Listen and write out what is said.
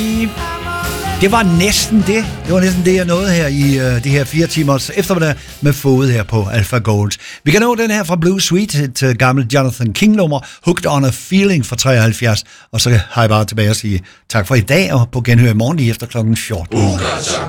Det var næsten det. Det var næsten det, jeg nåede her i de her 4 timers eftermiddag med Fået her på Alpha Gold. Vi kan nå den her fra Blue Sweet, et gammelt Jonathan King-nummer, Hooked on a Feeling fra 73. Og så har jeg bare tilbage at sige tak for i dag, og på genhør i morgen lige efter klokken 14.